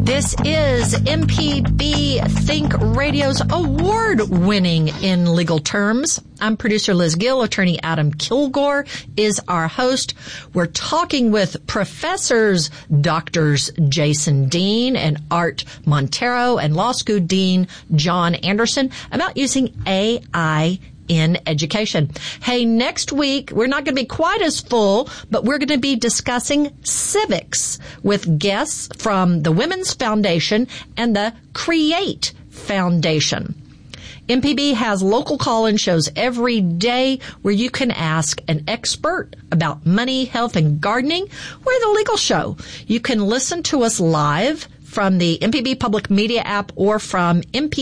This is MPB Think Radio's award-winning in legal terms. I'm producer Liz Gill. Attorney Adam Kilgore is our host. We're talking with professors, Doctors Jason Dean and Art Montero and Law School Dean John Anderson about using AI in education. Hey, next week, we're not going to be quite as full, but we're going to be discussing civics with guests from the Women's Foundation and the Create Foundation. MPB has local call-in shows every day where you can ask an expert about money, health, and gardening. We're the legal show. You can listen to us live from the MPB Public Media app or from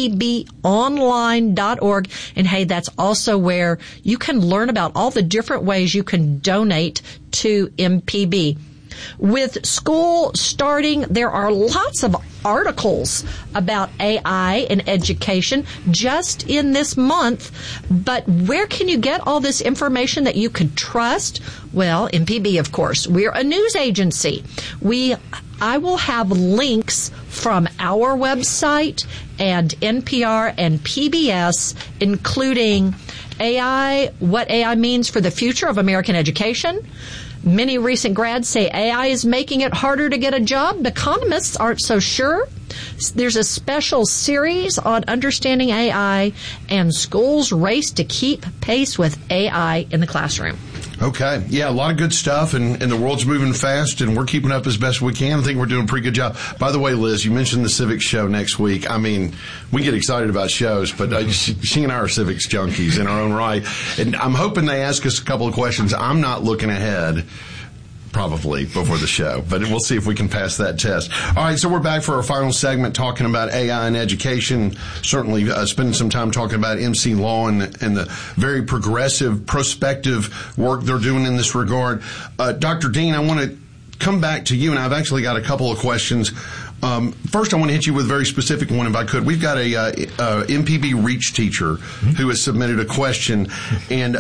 mpbonline.org. And hey, that's also where you can learn about all the different ways you can donate to MPB. With school starting, there are lots of articles about AI in education just in this month. But where can you get all this information that you could trust? Well, MPB, of course. We're a news agency. I will have links from our website and NPR and PBS, including AI, what AI means for the future of American education. Many recent grads say AI is making it harder to get a job. Economists aren't so sure. There's a special series on understanding AI and schools race to keep pace with AI in the classroom. Okay. Yeah, a lot of good stuff, and the world's moving fast, and we're keeping up as best we can. I think we're doing a pretty good job. By the way, Liz, you mentioned the civics show next week. I mean, we get excited about shows, but she and I are civics junkies in our own right. And I'm hoping they ask us a couple of questions. I'm not looking ahead, probably, before the show, but we'll see if we can pass that test. All right, so we're back for our final segment talking about AI in education, certainly spending some time talking about MC Law and the very progressive, prospective work they're doing in this regard. Dr. Dean, I want to come back to you, and I've actually got a couple of questions. First, I want to hit you with a very specific one, if I could. We've got a MPB Reach teacher who has submitted a question, and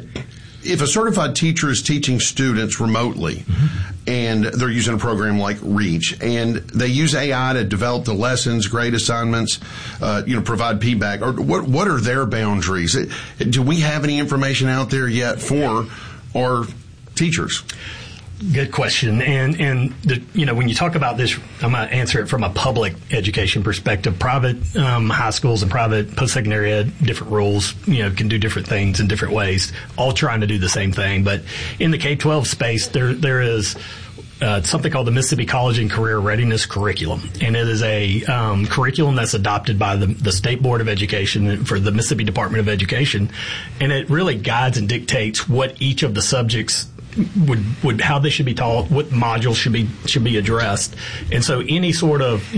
if a certified teacher is teaching students remotely and they're using a program like Reach and they use AI to develop the lessons, grade assignments, provide feedback, or what are their boundaries? Do we have any information out there yet for our teachers? Good question. And when you talk about this, I'm going to answer it from a public education perspective. Private high schools and private post-secondary ed, different rules, can do different things in different ways, all trying to do the same thing. But in the K-12 space, there is something called the Mississippi College and Career Readiness Curriculum. And it is a curriculum that's adopted by the State Board of Education for the Mississippi Department of Education. And it really guides and dictates what each of the subjects would how they should be taught, what modules should be addressed. And so any sort of,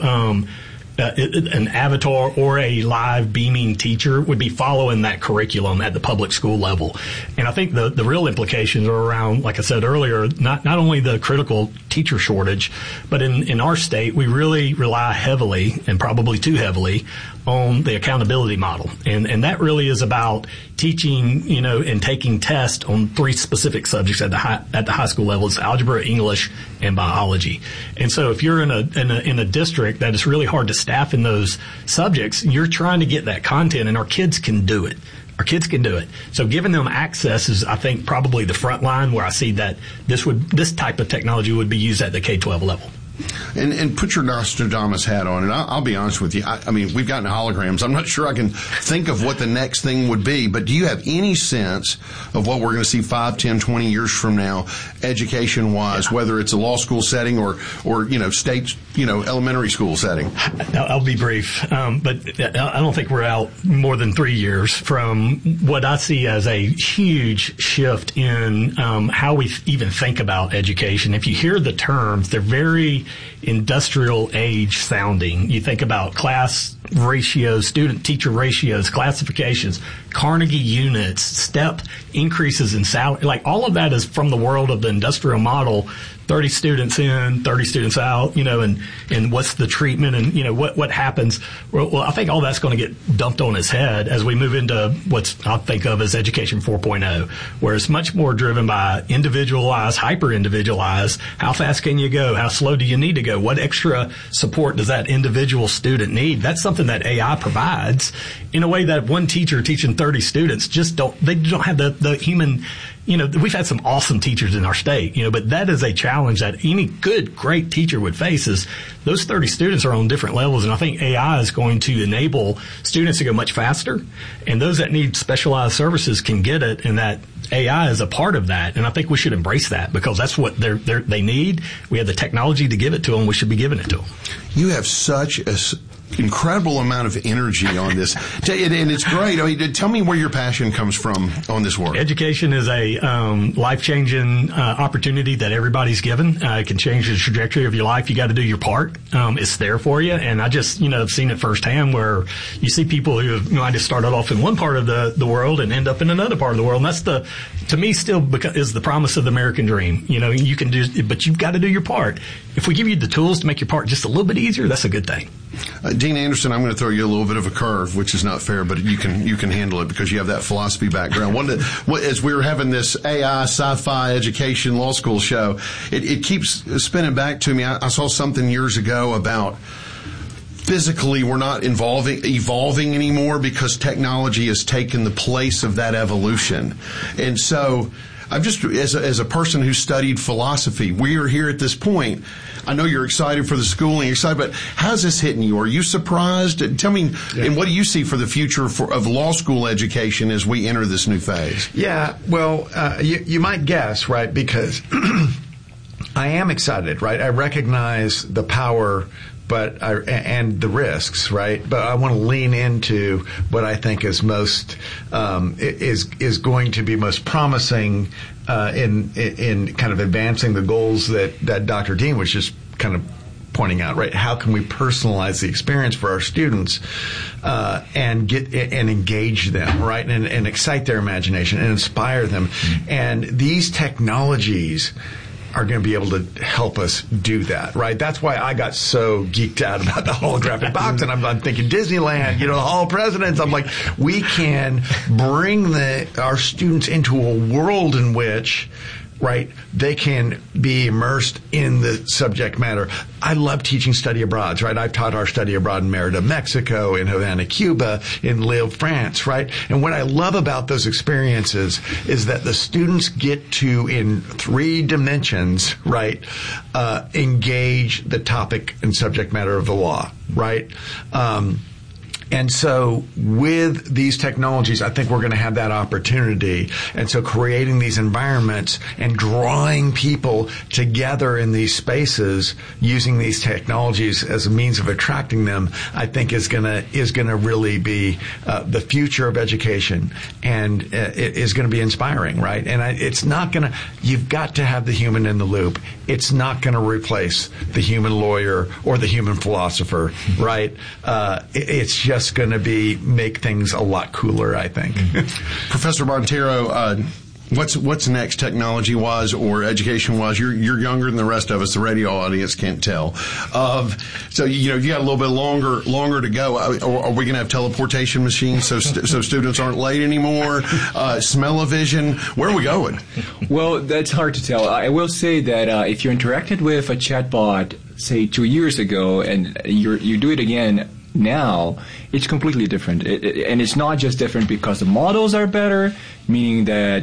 an avatar or a live beaming teacher would be following that curriculum at the public school level. And I think the real implications are around, like I said earlier, not only the critical teacher shortage, but in our state, we really rely heavily, and probably too heavily, on the accountability model. And that really is about teaching, and taking tests on 3 specific subjects at the high school level. It's algebra, English, and biology. And so if you're in a district that is really hard to staff in those subjects, you're trying to get that content, and our kids can do it. Our kids can do it. So giving them access is, I think, probably the front line where I see that this type of technology would be used at the K-12 level. And put your Nostradamus hat on, and I'll be honest with you. I mean, we've gotten holograms. I'm not sure I can think of what the next thing would be, but do you have any sense of what we're going to see 5, 10, 20 years from now, education-wise, whether it's a law school setting or state, elementary school setting? I'll be brief, but I don't think we're out more than 3 years from what I see as a huge shift in how we even think about education. If you hear the terms, they're very industrial age sounding. You think about class ratios, student-teacher ratios, classifications, Carnegie units, step increases in salary. Like, all of that is from the world of the industrial model. 30 students in, 30 students out, and what's the treatment and, what happens. Well, I think all that's going to get dumped on its head as we move into what's I think of as Education 4.0, where it's much more driven by individualized, hyper-individualized. How fast can you go? How slow do you need to go? What extra support does that individual student need? That's something that AI provides in a way that one teacher teaching 30 students don't have the human. We've had some awesome teachers in our state, but that is a challenge that any good, great teacher would face. Is those 30 students are on different levels, and I think AI is going to enable students to go much faster, and those that need specialized services can get it, and that AI is a part of that, and I think we should embrace that because that's what they need. We have the technology to give it to them. We should be giving it to them. You have such a incredible amount of energy on this, and it's great. I mean, tell me where your passion comes from on this work. Education is a life-changing opportunity that everybody's given. It can change the trajectory of your life. You got to do your part. It's there for you, and I just have seen it firsthand where you see people who have might have started off in one part of the world and end up in another part of the world. And that's to me still is the promise of the American dream. You can do, but you've got to do your part. If we give you the tools to make your part just a little bit easier, that's a good thing. Dean Anderson, I'm going to throw you a little bit of a curve, which is not fair, but you can handle it because you have that philosophy background. As we were having this AI, sci-fi, education, law school show, it keeps spinning back to me. I saw something years ago about physically we're not evolving anymore because technology has taken the place of that evolution. And so I'm just, as a person who studied philosophy, we are here at this point. I know you're excited for the schooling, you're excited, but how's this hitting you? Are you surprised? Tell me, and what do you see for the future of law school education as we enter this new phase? Yeah, well, you might guess, right, because I am excited, right? I recognize the power and the risks, right? But I want to lean into what I think is most is going to be most promising in kind of advancing the goals that Dr. Dean was just kind of pointing out, right? How can we personalize the experience for our students and engage them, right? And excite their imagination and inspire them. And these technologies are going to be able to help us do that, right? That's why I got so geeked out about the holographic box, and I'm thinking Disneyland, the Hall of Presidents. I'm like, we can bring our students into a world in which, right, they can be immersed in the subject matter. I love teaching study abroads, right? I've taught our study abroad in Merida, Mexico, in Havana, Cuba, in Lille, France, right? And what I love about those experiences is that the students get to, in 3 dimensions, right, engage the topic and subject matter of the law, right? And so with these technologies, I think we're going to have that opportunity. And so creating these environments and drawing people together in these spaces using these technologies as a means of attracting them, I think is going to really be the future of education, and it is going to be inspiring, right? And it's not going to, you've got to have the human in the loop. It's not going to replace the human lawyer or the human philosopher, right? It's just going to make things a lot cooler, I think. Professor Montero, what's next technology-wise or education-wise? You're younger than the rest of us. The radio audience can't tell. So you got a little bit longer to go. Are we going to have teleportation machines so students aren't late anymore? Smell-o-vision? Where are we going? Well, that's hard to tell. I will say that if you interacted with a chatbot, say 2 years ago, and you do it again now, it's completely different. And it's not just different because the models are better, meaning that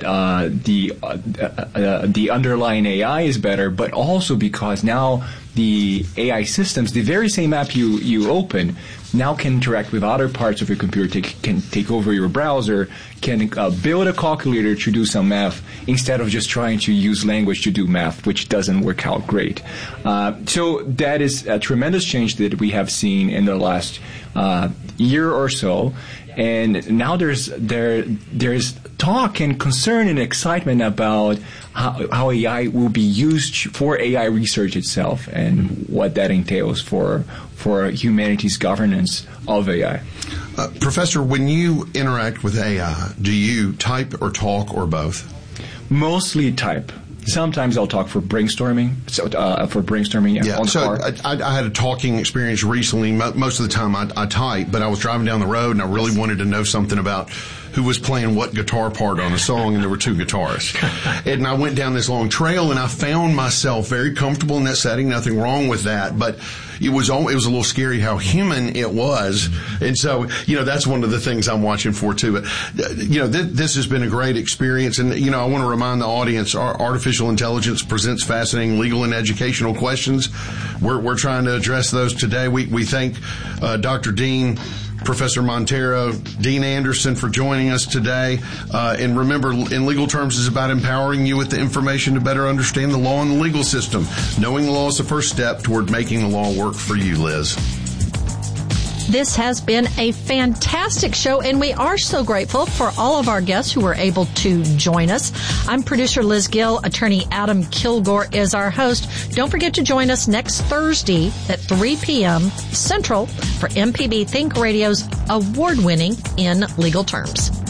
the underlying AI is better, but also because now the AI systems, the very same app you open, now can interact with other parts of your computer, can take over your browser, can build a calculator to do some math instead of just trying to use language to do math, which doesn't work out great. So that is a tremendous change that we have seen in the last year or so. And now there's talk and concern and excitement about how AI will be used for AI research itself and what that entails for humanity's governance of AI. Professor, when you interact with AI, do you type or talk or both? Mostly type. Sometimes I'll talk for brainstorming. Yeah. On the So car. I had a talking experience recently. Most of the time I type, but I was driving down the road and I really wanted to know something about who was playing what guitar part on a song, and there were two guitarists. And I went down this long trail, and I found myself very comfortable in that setting. Nothing wrong with that, but it was a little scary how human it was. And so, that's one of the things I'm watching for too. But, this has been a great experience. And, I want to remind the audience, our artificial intelligence presents fascinating legal and educational questions. We're trying to address those today. We thank Dr. Dean, Professor Montero, Dean Anderson for joining us today. And remember, In Legal Terms is about empowering you with the information to better understand the law and the legal system. Knowing the law is the first step toward making the law work for you, Liz. This has been a fantastic show, and we are so grateful for all of our guests who were able to join us. I'm producer Liz Gill. Attorney Adam Kilgore is our host. Don't forget to join us next Thursday at 3 p.m. Central for MPB Think Radio's award-winning In Legal Terms.